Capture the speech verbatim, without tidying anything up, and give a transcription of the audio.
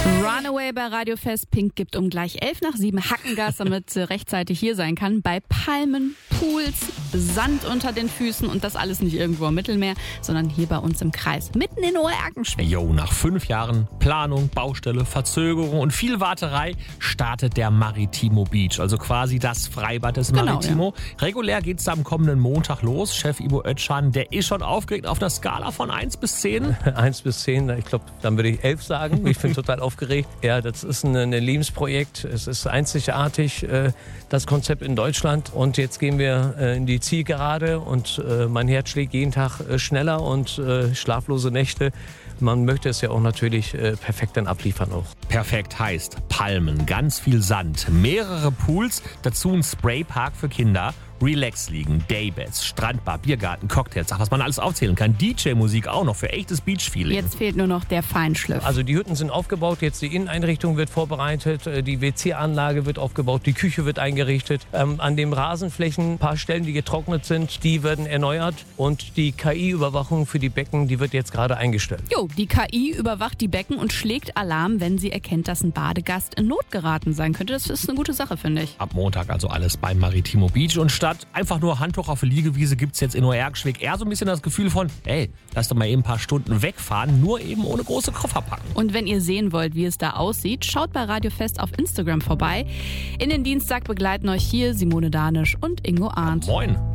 Runaway bei Radio Fest. Pink gibt um gleich elf nach sieben Hackengas, damit sie rechtzeitig hier sein kann. Bei Palmen, Pools, Sand unter den Füßen und das alles nicht irgendwo am Mittelmeer, sondern hier bei uns im Kreis, mitten in Oerkenschwick. Jo, nach fünf Jahren Planung, Baustelle, Verzögerung und viel Warterei startet der Maritimo Beach, also quasi das Freibad des Maritimo. Genau, ja. Regulär geht's da am kommenden Montag los. Chef Ivo Özcan, der ist schon aufgeregt auf einer Skala von eins bis zehn. eins bis zehn, ich glaube, dann würde ich elf sagen. Ich bin total aufgeregt. Ja, das ist ein, ein Lebensprojekt. Es ist einzigartig, äh, das Konzept in Deutschland. Und jetzt gehen wir äh, in die Zielgerade und äh, mein Herz schlägt jeden Tag äh, schneller und äh, schlaflose Nächte. Man möchte es ja auch natürlich äh, perfekt dann abliefern auch. Perfekt heißt Palmen, ganz viel Sand, mehrere Pools, dazu ein Spraypark für Kinder, Relax liegen, Daybeds, Strandbar, Biergarten, Cocktails, ach, was man alles aufzählen kann. D J-Musik auch noch für echtes Beach-Feeling. Jetzt fehlt nur noch der Feinschliff. Also die Hütten sind aufgebaut, jetzt die Inneneinrichtung wird vorbereitet, die W C-Anlage wird aufgebaut, die Küche wird eingerichtet. Ähm, an den Rasenflächen, ein paar Stellen, die getrocknet sind, die werden erneuert und die K I-Überwachung für die Becken, die wird jetzt gerade eingestellt. Jo, die K I überwacht die Becken und schlägt Alarm, wenn sie erkennt, dass ein Badegast in Not geraten sein könnte. Das ist eine gute Sache, finde ich. Ab Montag also alles beim Maritimo Beach und statt einfach nur Handtuch auf der Liegewiese gibt es jetzt in Oerkenschwick eher so ein bisschen das Gefühl von, ey, lass doch mal eben ein paar Stunden wegfahren, nur eben ohne große Koffer packen. Und wenn ihr sehen wollt, wie es da aussieht, schaut bei Radio Fest auf Instagram vorbei. In den Dienstag begleiten euch hier Simone Danisch und Ingo Arndt. Moin.